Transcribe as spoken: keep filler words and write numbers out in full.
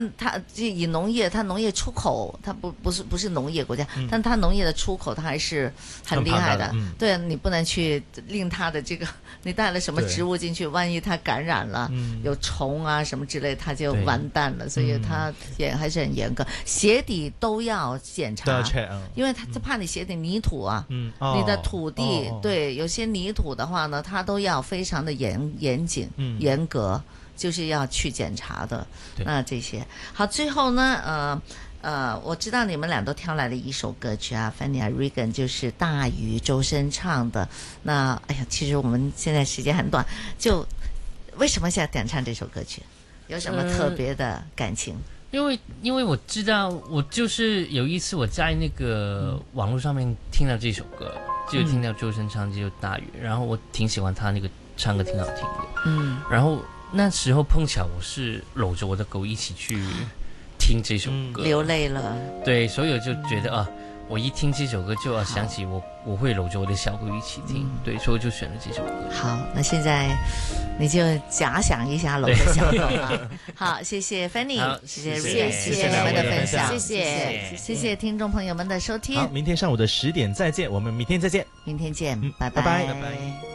它以农业，它农业出口，它不不是不是农业国家， 嗯、 但它农业的出口，它还是很厉害的。 的嗯、 对，你不能去令它的这个，你带了什么植物进去，万一它感染了， 嗯、 有虫啊什么之类，它就完蛋了。所以它也还是很严格，鞋底都要检查， 嗯、 因为它怕你鞋底泥土啊， 嗯哦、 你的土地、 哦、 对，有些泥土的话呢，它都要非常的严严谨、 嗯、 严格。就是要去检查的，那这些好，最後呢，呃呃，我知道你們倆都挑來了一首歌曲啊 ，Fanny 啊 Regan 就是大魚周深唱的。那哎呀，其實我們現在時間很短，就為什麼想點唱這首歌曲？有什麼特別的感情？呃、 因為因為我知道，我就是有一次我在那個網絡上面聽到這首歌，就聽到周深唱這首大魚，然後我挺喜歡他那個唱歌挺好聽的，嗯，然後。那時候碰巧我是摟着我的狗一起去聽這首歌， 嗯、流淚了。 對，所以我就覺得啊，我一聽這首歌就要想起我我會摟着我的小狗一起聽，嗯、對，所以我就選了這首歌。 好，那現在你就假想一下摟着小狗啊。好，謝謝 Fanny，謝謝 Rian，謝謝你們的分享，謝謝謝謝聽眾朋友們的收聽。 好，明天上午的十點再見，我們明天再見， 明天見，嗯、拜拜拜。 拜拜。